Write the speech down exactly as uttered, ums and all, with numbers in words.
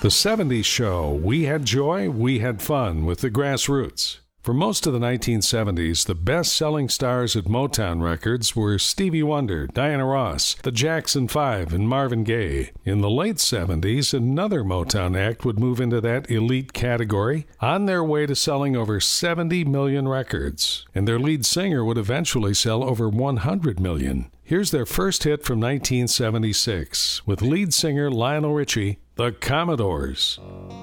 The seventies show, we had joy, we had fun with the Grassroots. For most of the nineteen seventies, the best-selling stars at Motown Records were Stevie Wonder, Diana Ross, the Jackson Five, and Marvin Gaye. In the late seventies, another Motown act would move into that elite category, on their way to selling over seventy million records. And their lead singer would eventually sell over one hundred million. Here's their first hit from nineteen seventy-six, with lead singer Lionel Richie, The Commodores.